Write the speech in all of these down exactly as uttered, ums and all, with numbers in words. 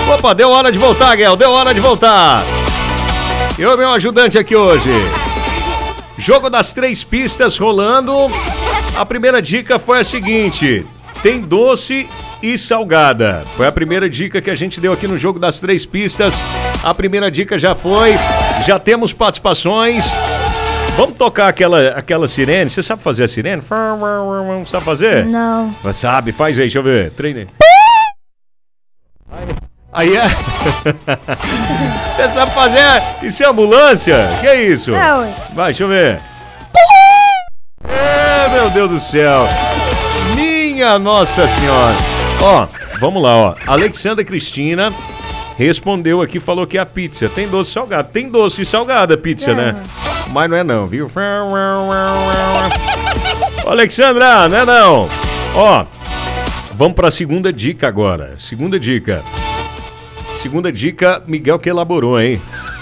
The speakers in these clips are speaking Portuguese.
Opa, deu hora de voltar, Guel, deu hora de voltar. Eu, meu ajudante aqui hoje. Jogo das três pistas rolando. A primeira dica foi a seguinte: tem doce e salgada. Foi a primeira dica que a gente deu aqui no jogo das três pistas. A primeira dica já foi. Já temos participações. Vamos tocar aquela, aquela sirene. Você sabe fazer a sirene? Sabe fazer? Não. Mas sabe, faz aí, deixa eu ver. Treine. Aí é. Você sabe fazer? Isso é ambulância? Que é isso? É, ué. Vai, deixa eu ver. É, meu Deus do céu. Minha Nossa Senhora. Ó, vamos lá, ó. Alexandra Cristina respondeu aqui, falou que é a pizza. Tem doce e salgado. Tem doce e salgada pizza, é, né? Mas não é não, viu? Ô, Alexandra, não é não. Ó, vamos pra segunda dica agora. Segunda dica. Segunda dica, Miguel que elaborou, hein?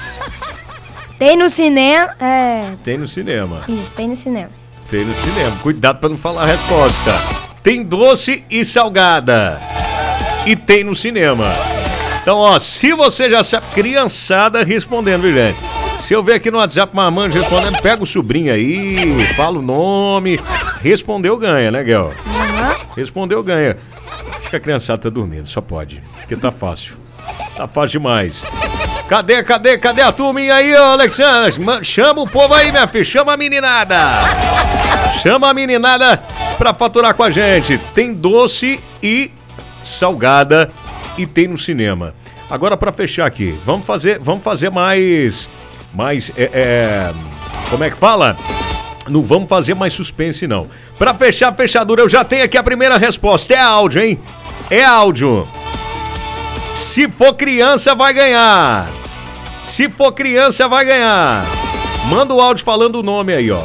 Tem no cinema. É. Tem no cinema. Isso, tem no cinema. Tem no cinema. Cuidado pra não falar a resposta. Tem doce e salgada. E tem no cinema. Então, ó, se você já sabe, criançada respondendo, viu, gente? Se eu ver aqui no WhatsApp Marmanjo respondendo, pega o sobrinho aí, fala o nome. Respondeu, ganha, né, Guel? Uhum. Respondeu, ganha. Acho que a criançada tá dormindo, só pode. Porque tá fácil. Tá fácil demais. Cadê, cadê, cadê a turminha aí, ô Alexandre? Chama o povo aí, minha filha. Chama a meninada. Chama a meninada pra faturar com a gente. Tem doce e salgada e tem no cinema. Agora pra fechar aqui, vamos fazer, vamos fazer mais... Mais, é, é... Como é que fala? Não vamos fazer mais suspense, não. Pra fechar a fechadura, eu já tenho aqui a primeira resposta. É áudio, hein? É áudio. Se for criança, vai ganhar. Se for criança, vai ganhar. Manda o áudio falando o nome aí, ó.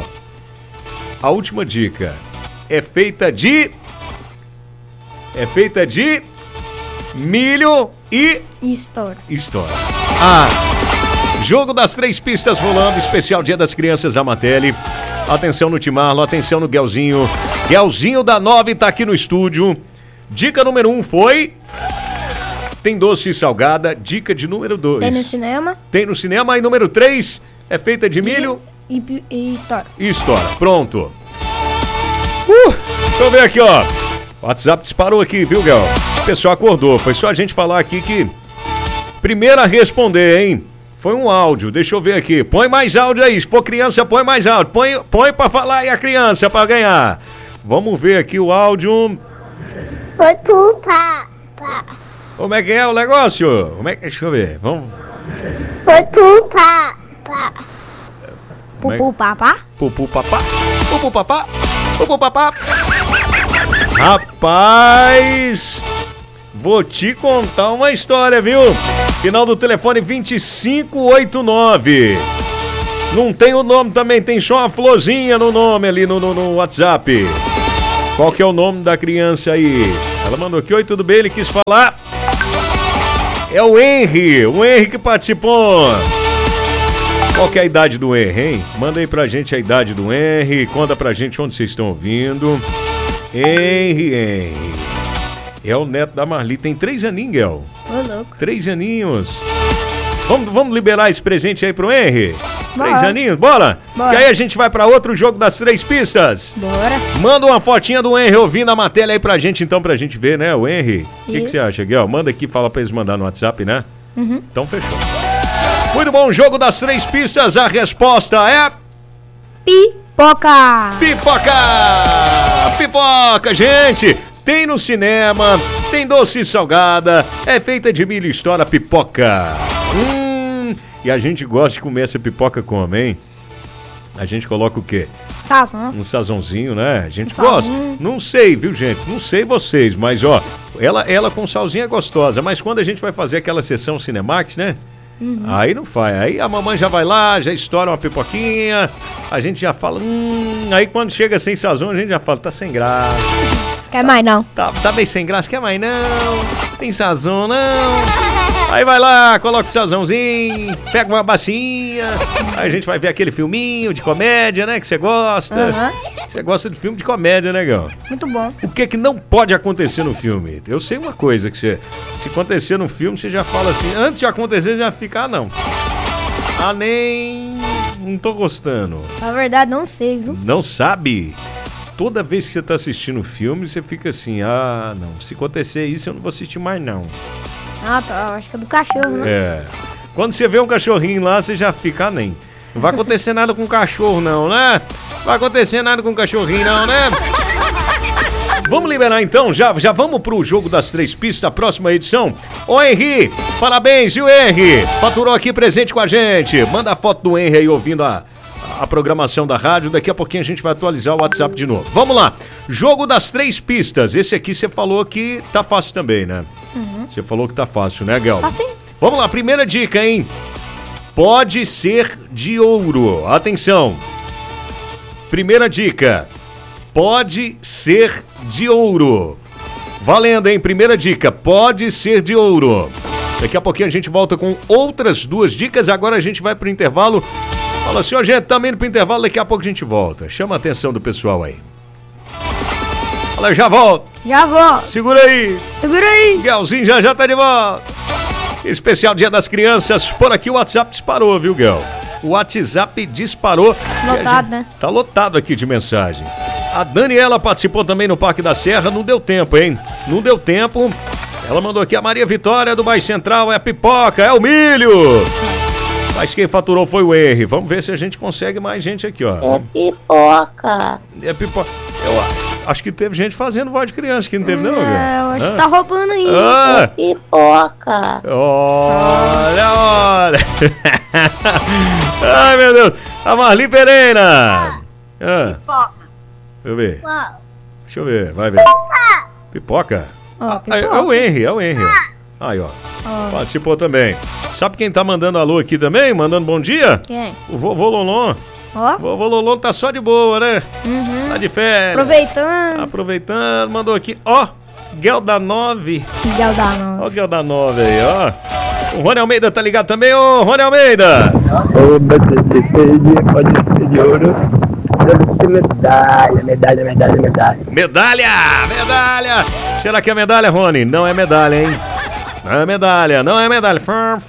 A última dica. É feita de... É feita de... Milho e... História. História. Ah... Jogo das três pistas rolando, especial Dia das Crianças da Mateli. Atenção no Timarlo, atenção no Guelzinho. Guelzinho da nove tá aqui no estúdio. Dica número um foi... Tem doce e salgada. Dica de número dois. Tem no cinema. Tem no cinema. E número três é feita de milho... E, e, e história. E história. Pronto. Uh, deixa eu ver aqui, ó. O WhatsApp disparou aqui, viu, Guel? O pessoal acordou. Foi só a gente falar aqui que... Primeira a responder, hein? Foi um áudio, deixa eu ver aqui. Põe mais áudio aí, se for criança, põe mais áudio. Põe, põe pra falar aí a criança pra ganhar. Vamos ver aqui o áudio. Foi pro papa. Como é que é o negócio? Como é que... Deixa eu ver, vamos... Foi pro papa. Pupu papá? Pupu papá? Pupu papá? Pupu papá? Rapaz... Vou te contar uma história, viu? Final do telefone vinte e cinco oitenta e nove. Não tem o nome também, tem só uma florzinha no nome ali no, no, no WhatsApp. Qual que é o nome da criança aí? Ela mandou aqui, oi, tudo bem? Ele quis falar. É o Henry, o Henry que participou. Qual que é a idade do Henry, hein? Manda aí pra gente a idade do Henry, conta pra gente onde vocês estão ouvindo. Henry, Henry. É o neto da Marli, tem três aninhos, Guel. Ô, louco. Três aninhos. Vamos, vamos liberar esse presente aí pro Henry? Bora. Três aninhos, bora? Bora. Que aí a gente vai pra outro jogo das três pistas. Bora. Manda uma fotinha do Henry ouvindo a matéria aí pra gente, então, pra gente ver, né, o Henry. O que, que você acha, Guel? Manda aqui, fala pra eles mandar no WhatsApp, né? Uhum. Então, fechou. Muito bom, jogo das três pistas, a resposta é... Pipoca. Pipoca! Pipoca, gente! Tem no cinema, tem doce e salgada, é feita de milho e história pipoca. Hum, e a gente gosta de comer essa pipoca como, hein? A gente coloca o quê? Sazon. Um sazãozinho, né? A gente Um gosta. salzinho. Não sei, viu, gente? Não sei vocês, mas ó, ela, ela com salzinho é gostosa, mas quando a gente vai fazer aquela sessão Cinemax, né? Uhum. Aí não faz. Aí a mamãe já vai lá, já estoura uma pipoquinha, a gente já fala, hum, aí quando chega sem sazão, a gente já fala, tá sem graça. Quer mais não? Tá, tá bem sem graça, quer mais não? Tem sazão não? Aí vai lá, coloca o salzãozinho, pega uma bacinha, aí a gente vai ver aquele filminho de comédia, né, que você gosta. Uhum. Você gosta de filme de comédia, né, Gão? Muito bom. O que que não pode acontecer no filme? Eu sei uma coisa, que você, se acontecer no filme, você já fala assim, antes de acontecer, já fica, ah, não. Ah, nem... não tô gostando. Na verdade, não sei, viu? Não sabe? Toda vez que você tá assistindo o filme, você fica assim, ah, não, se acontecer isso, eu não vou assistir mais, não. Ah, tá, acho que é do cachorro, né? É. Quando você vê um cachorrinho lá, você já fica, ah, nem. Não vai acontecer nada com o cachorro, não, né? Não vai acontecer nada com o cachorrinho, não, né? Vamos liberar então, já, já vamos pro jogo das três pistas, a próxima edição. Ô Henri, parabéns, viu, Henri? Faturou aqui presente com a gente. Manda a foto do Henri aí ouvindo a, a programação da rádio. Daqui a pouquinho a gente vai atualizar o WhatsApp de novo. Vamos lá, jogo das três pistas. Esse aqui você falou que tá fácil também, né? Uhum. Você falou que tá fácil, né, Gel? Tá sim. Vamos lá, primeira dica, hein? Pode ser de ouro. Atenção. Primeira dica. Pode ser de ouro. Valendo, hein? Primeira dica. Pode ser de ouro. Daqui a pouquinho a gente volta com outras duas dicas. Agora a gente vai pro intervalo. Fala assim, ó, gente, também indo pro intervalo. Daqui a pouco a gente volta. Chama a atenção do pessoal aí. Fala, já volto. Já vou. Segura aí. Segura aí. Gelzinho já já tá de volta. Especial Dia das Crianças. Por aqui o WhatsApp disparou, viu, Gel? O WhatsApp disparou. Lotado, gente, né? Tá lotado aqui de mensagem. A Daniela participou também no Parque da Serra. Não deu tempo, hein? Não deu tempo. Ela mandou aqui a Maria Vitória do Bairro Central. É a pipoca, é o milho. Mas quem faturou foi o Henry. Vamos ver se a gente consegue mais gente aqui, ó. É pipoca. É pipoca. Eu acho que teve gente fazendo voz de criança, que não teve, não, Gel? É, eu acho Ah. que tá roubando aí. Ah. É pipoca. Olha, olha. Ai, meu Deus. A Marli Pereira. Ah. Deixa eu ver. Deixa eu ver, vai ver. Pipoca? Ó, Ah, pipoca. é, é o Henry, é o Henry. ó. Aí, ó. Ó. Participou também. Sabe quem tá mandando alô aqui também? Mandando bom dia? Quem? O vovô Lolon. Ó. O vovô Lolon tá só de boa, né? Uhum. Tá de férias. Aproveitando. Aproveitando, mandou aqui. Ó, Guel da nove. Miguel da não. Ó o Guel da nove aí, ó. O Rony Almeida tá ligado também, ô Rony Almeida. Oba, C pode ser de ouro. Deve ser medalha, medalha, medalha, medalha. Medalha, medalha. Será que é medalha, Rony? Não é medalha, hein? Não é medalha, não é medalha.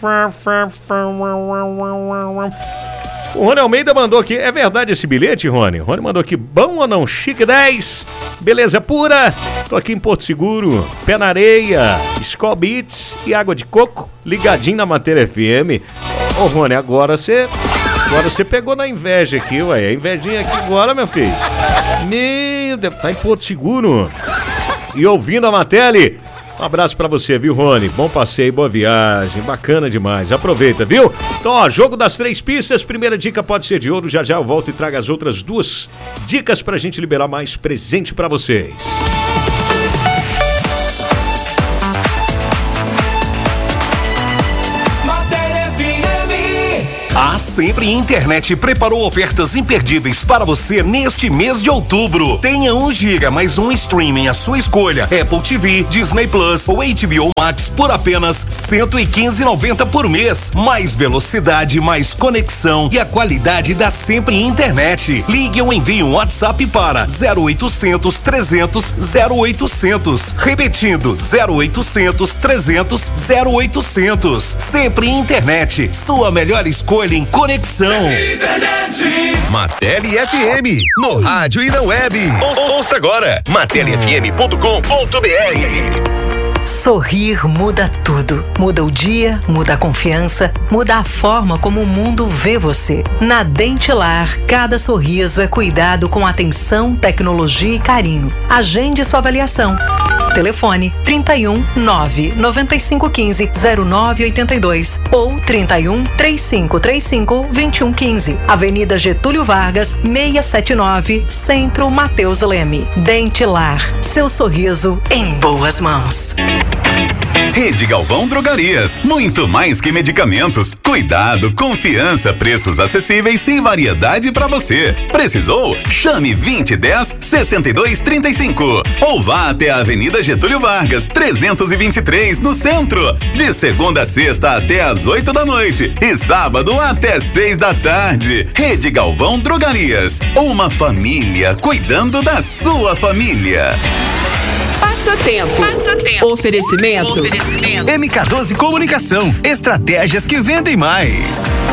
O Rony Almeida mandou aqui, é verdade esse bilhete, Rony? Rony mandou aqui, bom ou não? Chique dez, beleza pura. Tô aqui em Porto Seguro, pé na areia, Skol Beats e água de coco, ligadinho na Matéria F M. Ô, Rony, agora você... Agora você pegou na inveja aqui, ué. A invejinha aqui agora, meu filho. Meu Deus, tá em Porto Seguro. E ouvindo a Matele. Um abraço pra você, viu, Rony? Bom passeio, boa viagem. Bacana demais. Aproveita, viu? Então, ó, jogo das três pistas. Primeira dica pode ser de ouro. Já já eu volto e trago as outras duas dicas pra gente liberar mais presente pra vocês. A Sempre Internet preparou ofertas imperdíveis para você neste mês de outubro. Tenha um giga mais um streaming à sua escolha. Apple T V, Disney Plus ou H B O Max por apenas cento e quinze reais e noventa centavos por mês. Mais velocidade, mais conexão e a qualidade da Sempre Internet. Ligue ou envie um WhatsApp para zero oitocentos, trezentos, zero oitocentos. Repetindo, zero oitocentos, trezentos, zero oitocentos. Sempre Internet, sua melhor escolha em conexão. Matele F M, no rádio e na web. Ou- Ouça agora, matele f m ponto com ponto b r. Sorrir muda tudo. Muda o dia, muda a confiança, muda a forma como o mundo vê você. Na Dentilar, cada sorriso é cuidado com atenção, tecnologia e carinho. Agende sua avaliação. Telefone trinta e um, nove, noventa e cinco, quinze, zero nove oitenta e dois ou trinta e um, trinta e cinco, trinta e cinco, vinte e um, quinze. Avenida Getúlio Vargas, seiscentos e setenta e nove, Centro Mateus Leme. Dentilar, seu sorriso em boas mãos. Rede Galvão Drogarias, muito mais que medicamentos. Cuidado, confiança, preços acessíveis e variedade para você. Precisou? Chame vinte dez, sessenta e dois, trinta e cinco ou vá até a Avenida Getúlio Vargas, trezentos e vinte e três, no centro. De segunda a sexta até às oito da noite e sábado até seis da tarde. Rede Galvão Drogarias, uma família cuidando da sua família. Passatempo. Passatempo. Oferecimento. Oferecimento. M K doze Comunicação. Estratégias que vendem mais.